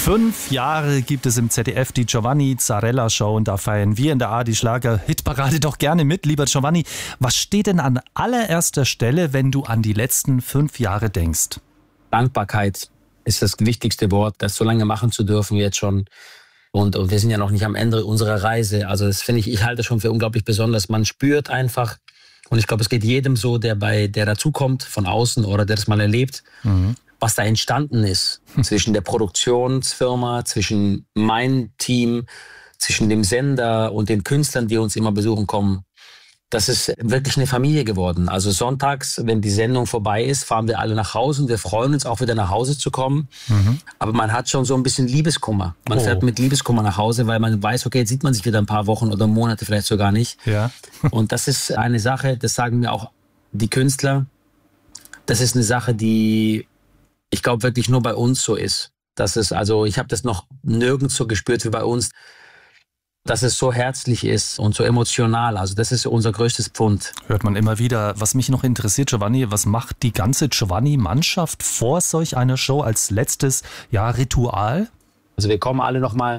5 Jahre gibt es im ZDF die Giovanni Zarella Show und da feiern wir in der ARD Schlager Hitparade doch gerne mit. Lieber Giovanni, was steht denn an allererster Stelle, wenn du an die letzten 5 Jahre denkst? Dankbarkeit ist das wichtigste Wort, das so lange machen zu dürfen jetzt schon. Und wir sind ja noch nicht am Ende unserer Reise. Also das finde ich halte schon für unglaublich besonders. Man spürt einfach, und ich glaube, es geht jedem so, der dazukommt von außen oder der das mal erlebt, was da entstanden ist zwischen der Produktionsfirma, zwischen meinem Team, zwischen dem Sender und den Künstlern, die uns immer besuchen kommen. Das ist wirklich eine Familie geworden. Also sonntags, wenn die Sendung vorbei ist, fahren wir alle nach Hause und wir freuen uns auch wieder nach Hause zu kommen. Aber man hat schon so ein bisschen Liebeskummer. Man fährt mit Liebeskummer nach Hause, weil man weiß, okay, jetzt sieht man sich wieder ein paar Wochen oder Monate vielleicht sogar nicht. Ja. Und das ist eine Sache, das sagen mir auch die Künstler, das ist eine Sache, die ich glaube wirklich nur bei uns so ist. Das ist, also ich habe das noch nirgends so gespürt wie bei uns, dass es so herzlich ist und so emotional. Also das ist unser größtes Pfund. Hört man immer wieder. Was mich noch interessiert, Giovanni, was macht die ganze Giovanni-Mannschaft vor solch einer Show als letztes Ritual? Also wir kommen alle nochmal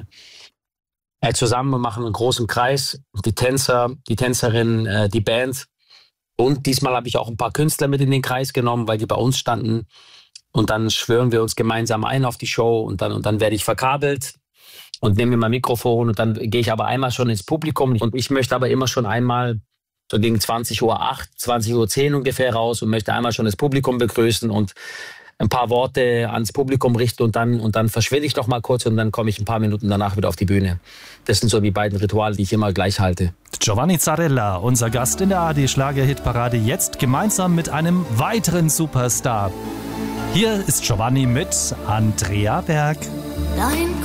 zusammen und machen einen großen Kreis. Die Tänzer, die Tänzerinnen, die Band. Und diesmal habe ich auch ein paar Künstler mit in den Kreis genommen, weil die bei uns standen. Und dann schwören wir uns gemeinsam ein auf die Show und dann werde ich verkabelt und nehme mir mein Mikrofon und dann gehe ich aber einmal schon ins Publikum und ich möchte aber immer schon einmal so gegen 20:08, 20:10 ungefähr raus und möchte einmal schon das Publikum begrüßen und ein paar Worte ans Publikum richten und dann verschwinde ich noch mal kurz und dann komme ich ein paar Minuten danach wieder auf die Bühne. Das sind so die beiden Rituale, die ich immer gleich halte. Giovanni Zarella, unser Gast in der ARD Schlager Hitparade, jetzt gemeinsam mit einem weiteren Superstar. Hier ist Giovanni mit Andrea Berg. Dein